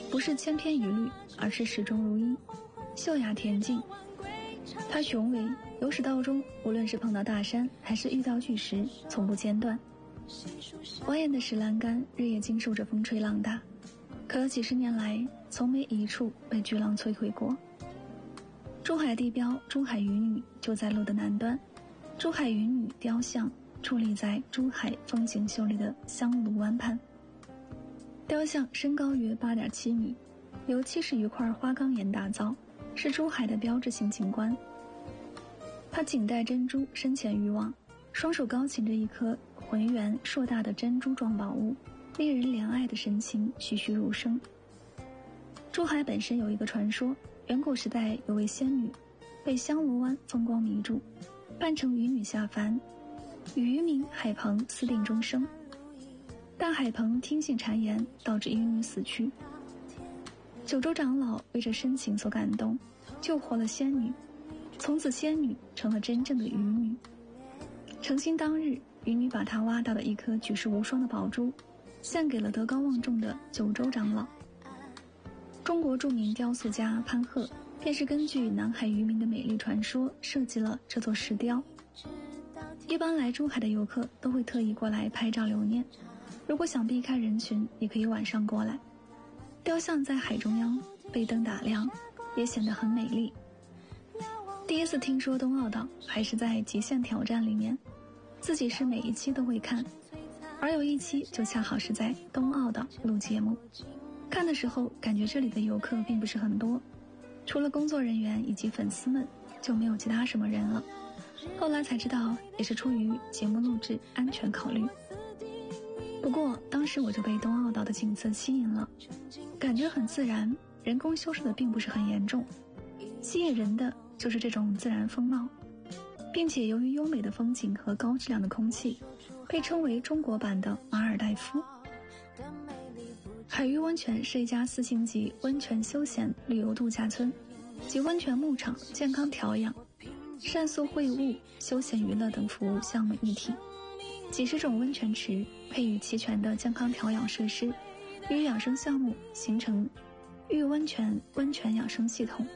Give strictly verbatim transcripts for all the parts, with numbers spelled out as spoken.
不是千篇一律，而是始终如一，秀雅恬静。它雄伟，由始到终，无论是碰到大山还是遇到巨石，从不间断。蜿蜒的石栏杆日夜经受着风吹浪打，可几十年来从没一处被巨浪摧毁过。珠海地标珠海渔女就在路的南端，珠海渔女雕像矗立在珠海风景秀丽的香炉湾畔。雕像身高约 八点七米，由七十余块花岗岩打造，是珠海的标志性景观。它颈戴珍珠，身前渔网，双手高擎着一颗浑圆硕大的珍珠状宝物，令人怜爱的神情栩栩如生。珠海本身有一个传说，远古时代有位仙女被香炉湾风光迷住，扮成渔女下凡，与渔民海鹏私定终生。但海鹏听信谗言，导致渔女死去。九州长老为这深情所感动，救活了仙女，从此仙女成了真正的渔女。成亲当日，渔女把她挖到的一颗举世无双的宝珠献给了德高望重的九州长老。中国著名雕塑家潘鹤便是根据南海渔民的美丽传说设计了这座石雕。一般来珠海的游客都会特意过来拍照留念，如果想避开人群，也可以晚上过来。雕像在海中央被灯打亮，也显得很美丽。第一次听说冬奥岛还是在极限挑战里面，自己是每一期都会看，而有一期就恰好是在冬奥岛录节目。看的时候感觉这里的游客并不是很多，除了工作人员以及粉丝们，就没有其他什么人了。后来才知道，也是出于节目录制安全考虑。不过当时我就被冬奥岛的景色吸引了，感觉很自然，人工修饰的并不是很严重，吸引人的就是这种自然风貌，并且由于优美的风景和高质量的空气，被称为中国版的马尔代夫。海域温泉是一家四星级温泉休闲旅游度假村，集温泉牧场、健康调养、膳宿会晤、休闲娱乐等服务项目一体，几十种温泉池配以齐全的健康调养设施，与养生项目形成玉温泉温泉养生系统。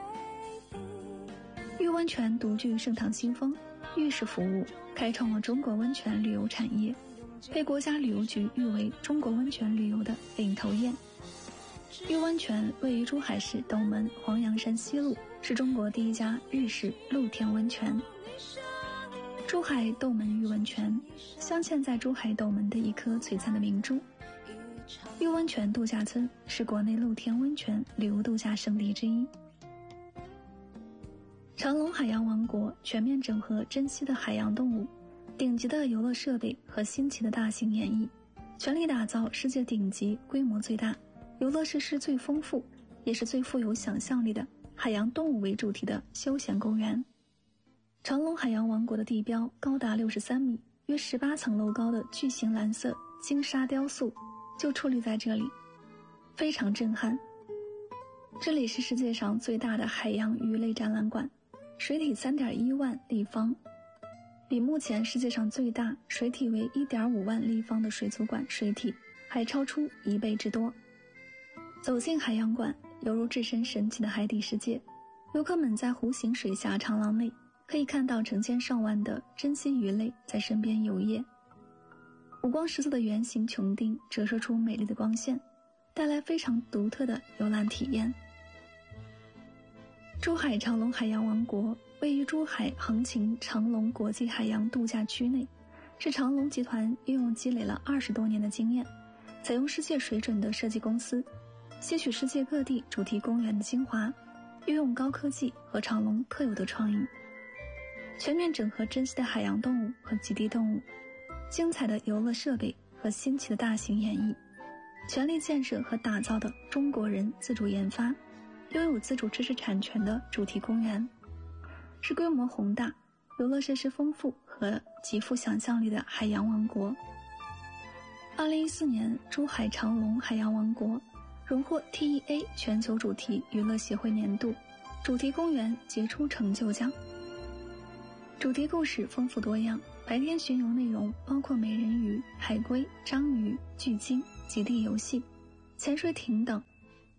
玉温泉独具盛唐新风，浴室服务开创了中国温泉旅游产业，被国家旅游局誉为中国温泉旅游的领头雁。玉温泉位于珠海市斗门黄杨山西路，是中国第一家日式露天温泉。珠海斗门玉温泉镶嵌在珠海斗门的一颗璀璨的明珠。玉温泉度假村是国内露天温泉旅游度假胜地之一。长隆海洋王国全面整合珍稀的海洋动物，顶级的游乐设备和新奇的大型演绎，全力打造世界顶级、规模最大、游乐设施最丰富，也是最富有想象力的海洋动物为主题的休闲公园。长隆海洋王国的地标高达六十三米，约十八层楼高的巨型蓝色金沙雕塑就矗立在这里，非常震撼。这里是世界上最大的海洋鱼类展览馆，水体 三点一万立方，比目前世界上最大水体为 一点五万立方的水族馆水体还超出一倍之多。走进海洋馆，犹如置身神奇的海底世界。游客们在弧形水下长廊内可以看到成千上万的珍稀鱼类在身边游曳，五光十色的圆形穹顶折射出美丽的光线，带来非常独特的游览体验。珠海长隆海洋王国位于珠海横琴长隆国际海洋度假区内，是长隆集团运用积累了二十多年的经验，采用世界水准的设计公司，吸取世界各地主题公园的精华，运用高科技和长隆特有的创意，全面整合珍稀的海洋动物和极地动物，精彩的游乐设备和新奇的大型演绎，全力建设和打造的中国人自主研发、拥有自主知识产权的主题公园，是规模宏大、游乐设施丰富和极富想象力的海洋王国。二零一四年，珠海长隆海洋王国荣获 T E A 全球主题娱乐协会年度主题公园杰出成就奖。主题故事丰富多样，白天巡游内容包括美人鱼、海龟、章鱼、巨鲸、极地游戏、潜水艇等，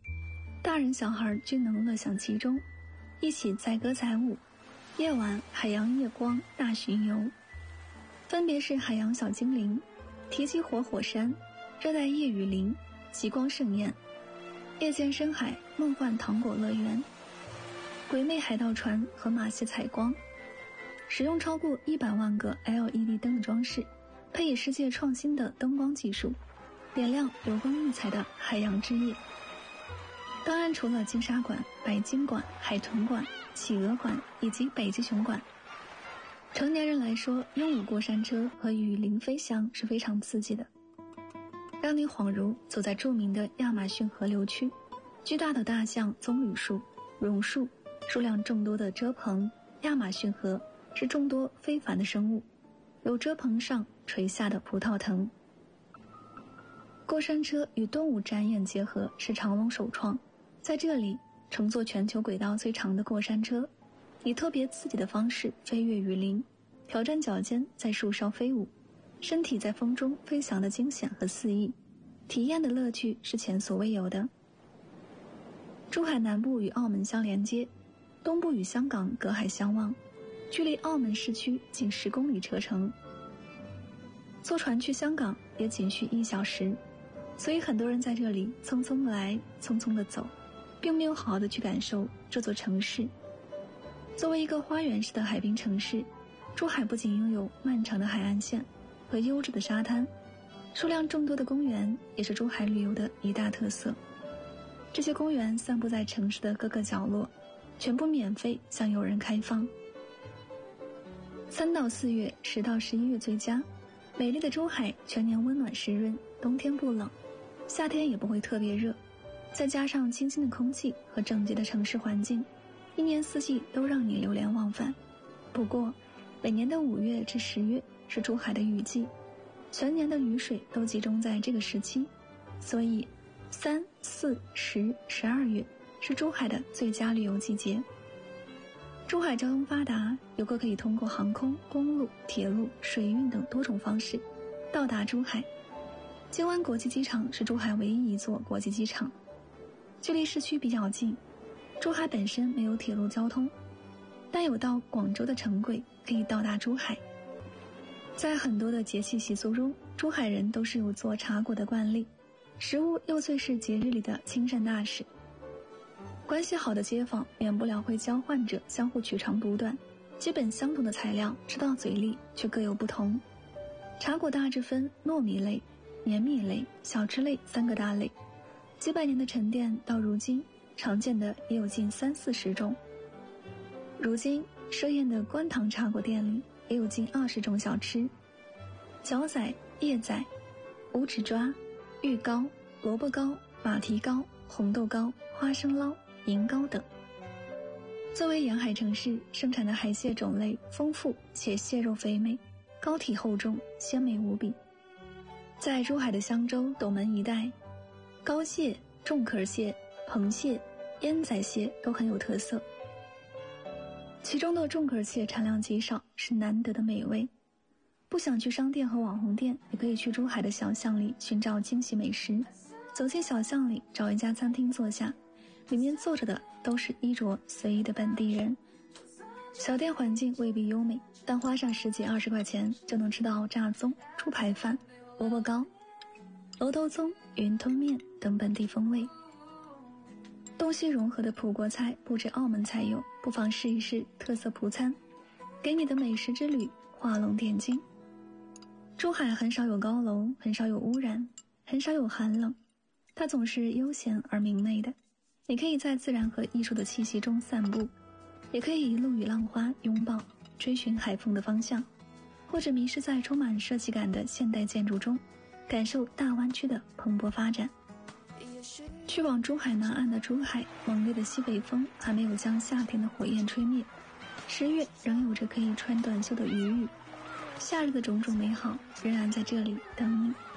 大人小孩均能乐享其中，一起载歌载舞。夜晚海洋夜光大巡游，分别是海洋小精灵、提起火火山、热带夜雨林、极光盛宴、夜间深海梦幻糖果乐园、鬼魅海盗船和马戏采光。使用超过一百万个 L E D 灯的装饰，配以世界创新的灯光技术，点亮流光溢彩的海洋之夜。当然，除了金沙馆、白鲸馆、海豚馆、企鹅馆以及北极熊馆，成年人来说，拥有过山车和雨林飞翔是非常刺激的，让你恍如走在著名的亚马逊河流区。巨大的大象棕榈树、榕树，数量众多的遮棚。亚马逊河是众多非凡的生物，有遮棚上垂下的葡萄藤。过山车与动物展演结合是长隆首创，在这里乘坐全球轨道最长的过山车，以特别刺激的方式飞越雨林，挑战脚尖在树梢飞舞，身体在风中飞翔的惊险和肆意，体验的乐趣是前所未有的。珠海南部与澳门相连接，东部与香港隔海相望，距离澳门市区仅十公里车程，坐船去香港也仅需一小时，所以很多人在这里匆匆的来，匆匆的走，并没有好好的去感受这座城市。作为一个花园式的海滨城市，珠海不仅拥有漫长的海岸线和优质的沙滩，数量众多的公园也是珠海旅游的一大特色。这些公园散布在城市的各个角落，全部免费向游人开放。三到四月，十到十一月最佳。美丽的珠海全年温暖湿润，冬天不冷，夏天也不会特别热，再加上清新的空气和整洁的城市环境，一年四季都让你流连忘返。不过每年的五月至十月是珠海的雨季，全年的雨水都集中在这个时期，所以三、四、十、十二月是珠海的最佳旅游季节。珠海交通发达，游客可以通过航空、公路、铁路、水运等多种方式到达珠海。金湾国际机场是珠海唯一一座国际机场，距离市区比较近。珠海本身没有铁路交通，但有到广州的城轨可以到达珠海。在很多的节气习俗中，珠海人都是有做茶果的惯例，食物又最是节日里的亲善大使。关系好的街坊免不了会交换着相互取长补短，基本相同的材料吃到嘴里却各有不同。茶果大致分糯米类、绵米类、小吃类三个大类，几百年的沉淀到如今，常见的也有近三四十种。如今设宴的官塘茶果店里也有近二十种小吃，角仔、叶仔、五指抓、芋糕、萝卜糕、马蹄糕、红豆糕、花生捞、银糕等。作为沿海城市，生产的海蟹种类丰富且蟹肉肥美，膏体厚重，鲜美无比。在珠海的香洲、斗门一带，膏蟹、重壳蟹、螃蟹、烟仔蟹都很有特色。其中的重壳蟹产量极少，是难得的美味。不想去商店和网红店，也可以去珠海的小巷里寻找惊喜美食。走进小巷里，找一家餐厅坐下，里面坐着的都是衣着随意的本地人。小店环境未必优美，但花上十几二十块钱就能吃到炸粽、猪排饭、萝卜糕、楼头粽、云吞面等本地风味。东西融合的葡国菜不止澳门才有，不妨试一试特色葡餐，给你的美食之旅画龙点睛。珠海很少有高楼，很少有污染，很少有寒冷，它总是悠闲而明媚的。你可以在自然和艺术的气息中散步，也可以一路与浪花拥抱，追寻海风的方向，或者迷失在充满设计感的现代建筑中，感受大湾区的蓬勃发展。去往珠海南岸的珠海，猛烈的西北风还没有将夏天的火焰吹灭，十月仍有着可以穿短袖的余裕，夏日的种种美好仍然在这里等你。